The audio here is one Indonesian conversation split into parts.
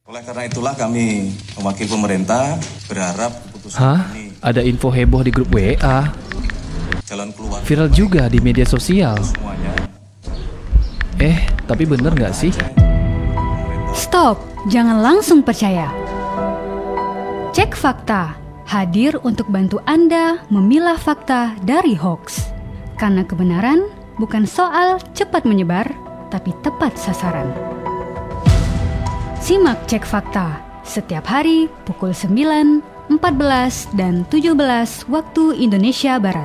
Oleh karena itulah kami, mewakili pemerintah, berharap keputusan ini Ada info heboh di grup WA. jalan keluar Viral juga di media sosial. semuanya. Tapi bener nggak sih? Stop, jangan langsung percaya. Cek fakta, hadir untuk bantu Anda memilah fakta dari hoax. Karena kebenaran bukan soal cepat menyebar, tapi tepat sasaran. Simak Cek Fakta setiap hari pukul 9, 14, dan 17 waktu Indonesia Barat.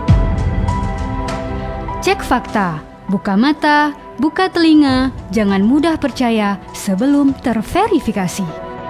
Cek Fakta, buka mata, buka telinga, jangan mudah percaya sebelum terverifikasi.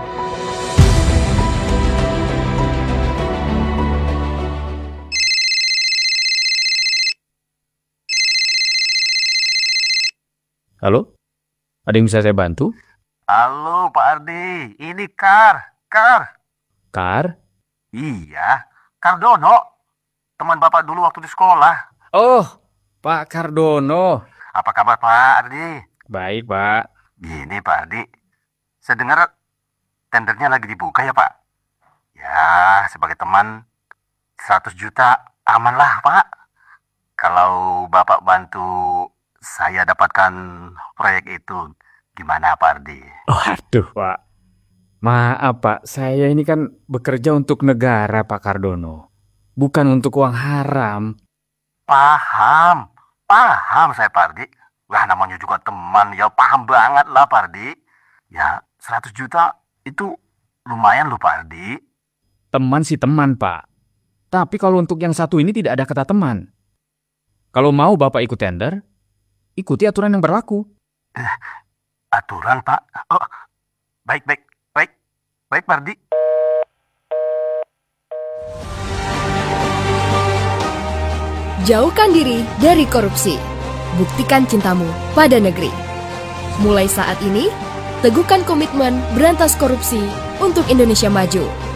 Halo? Ada yang bisa saya bantu? Halo Pak Ardi, ini Kar. Kar? Iya, Kardono. Teman Bapak dulu waktu di sekolah. Oh, Pak Kardono. Apa kabar Pak Ardi? Baik, Pak. Gini Pak Ardi, saya dengar tendernya lagi dibuka ya Pak. Ya, sebagai teman 100 juta aman lah Pak. Kalau Bapak bantu saya dapatkan proyek itu, gimana Pak Ardi? Waduh, Pak. Maaf, Pak. Saya ini kan bekerja untuk negara, Pak Kardono. Bukan untuk uang haram. Paham saya Pak Ardi. Lah namanya juga teman, ya paham banget lah Pak Ardi. Ya 100 juta itu lumayan loh Pak Ardi. Teman sih teman, Pak. Tapi kalau untuk yang satu ini tidak ada kata teman. Kalau mau Bapak ikut tender, ikuti aturan yang berlaku. Aturan Pak? Oh, baik Pak Ardi. Jauhkan diri dari korupsi. Buktikan cintamu pada negeri. Mulai saat ini, teguhkan komitmen berantas korupsi untuk Indonesia maju.